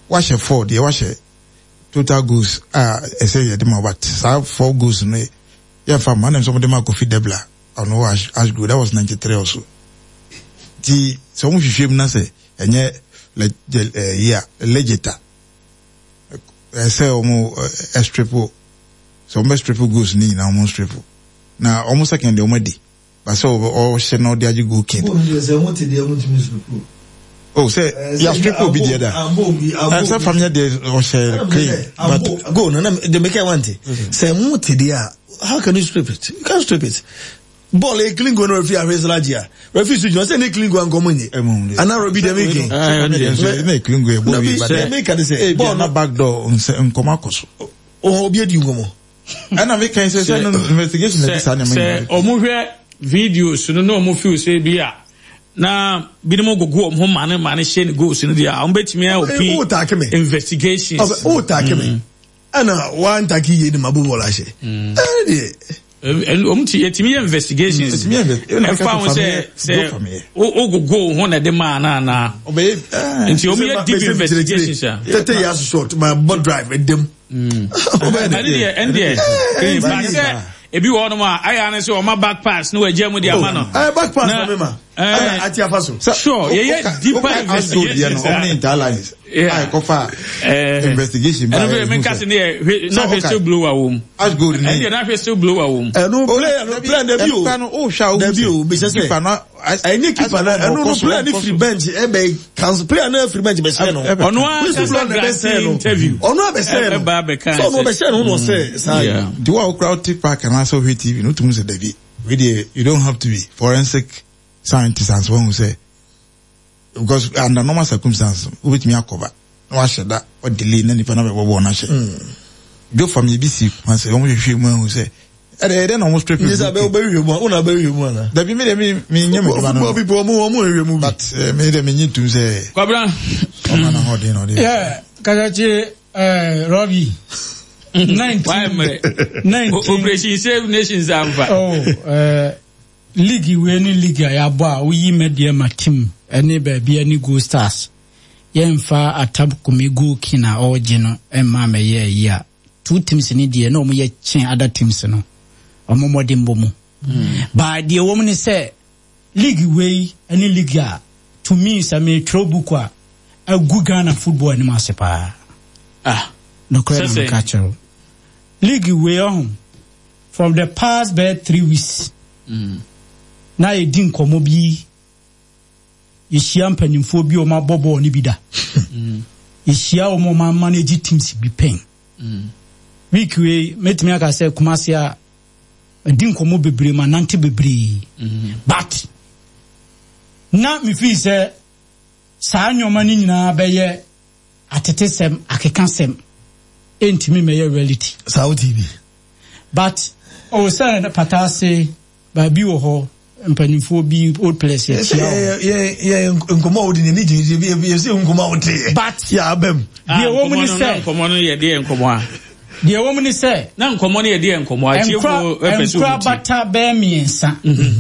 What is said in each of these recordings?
wash a 4 the wash total goals say ya dem about 4 goals no ya fa man some dem Kofi Debla or no Ash Good that was 93 also the some hwehwem na say enye legita say omo triple so almost triple goals ni na almost triple na almost second omo di but so all she no dey go king oh say ya triple be the other say from here dey o she clean but go no they make I want say muti dia how can you strip it? You can't strip it. Ball a clean go no referee a raise lagia. Referee you say na clean go an komunye. And now be dey making. Na clean go but they make can say ball na back door nkoma koso. Oh obi di ngomo. And I make can say no investigation na this animal. Say omuhwe videos no omu feel say bia na binimo gogo omo man share goals no dia ombetimi a opi investigations. Oh takeme. Ana one taki ye ni mabubola she. Yetimi investigations. And found say go ho na de man na. Nti o me deep investigations. 30 years short my bot drive with them. Ebi wo no ma aya na say o ma back pass no agya mu dia ma no. Back pass na me ma. Ati afaso. Sure, ye deeper investigations. On interlines. I cover investigation. And me cast ne na fe still blow awom. As good ni. And na fe still blow awom. No plan debut. Oh sha debut be say keeper na I need keeper na no plan if free bench e be cancel player na free bench be say no. Ono a interview. Ono be say no. So no be say no say. Yeah. Do our crowd take back and also hit TV no to say David. Really you don't have to be forensic scientists as one who say because under normal circumstances with me cover no I said that or delay na nipa na be wo na she do for me BC man say omo hwehwe mu who say then almost triple yes abe obehwe mu una behwe mu na da bi me nyem ba no people omo hwehwe mu but me de me nyitum say Kwabra omo na hold in on yeah kajachi Robbie 19 Operation Save Nations amfa league we ni league ya ba uyi media matim ene ba bia ni Go Stars yemfa atab kumi go kina oje no emma me ye ya two teams ni de no mo ye chen other teams no omo modem bomu ba de wo ni say league we any league a to me say me trobuku a Ghana football ni masepa no credit me catch league we on from the past 3 weeks na edin komo bi yehia mpanimfo bi o ma bobo ni bida yehia o mo ma manage teams bi pen week we metimi aka say Kumasi a edin komo bebre ma nante bebre but na mi fi say sa anyoma ni nyina be ye atetesem akekansem entimi me ye reality Saudi TV but o say na patase ba bi wo ho mpanimfo bi old place yeah nkomo odi ni je bi say nkomo odi but ya abem the woman say nkomo no ye de nkomo a the woman say na nkomo no ye de nkomo a tie ko epesu bata be miensa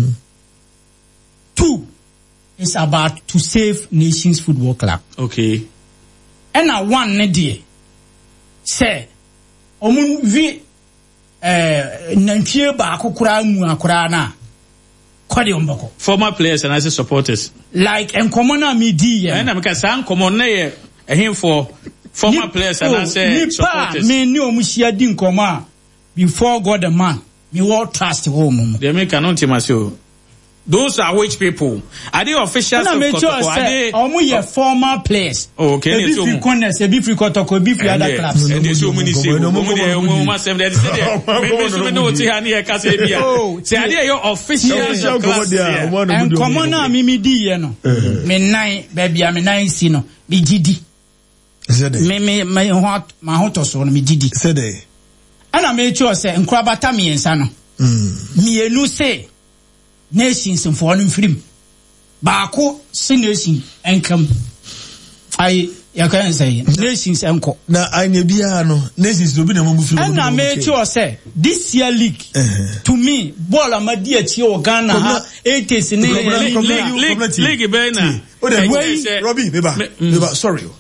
2 is about to save Nations Football Club. Okay. And a one ne die say omun vi nantwie ba akokora mu akora na kwade ombako former players and as supporters like enkomo na me di ye na me ka san enkomo na ye ehim for former players and as supporters me ni omuhia di enkomo a before God the man me will trust home they make an intimacy. Those are which people? Are they officials of Kotoko? Are they former players? Oh, okay. Be free corners, be free Kotoko, be free other clubs. And there's so many say, are they your officials of clubs? And come on now, me di no. Me nine, baby, I'm nine sino. Me gidi. Me hot, my hot or so, me gidi. Said they. And I made sure say, and Krabata me and Sano. Me elu say. Nations and foreign film. Bako, nation and come. I can say nations and co. Now I nebiano, nations will be the movie. And I made sure say this year league to me, Bola Madia Chio Ghana, 80s in league Bena. Robbie, sorry.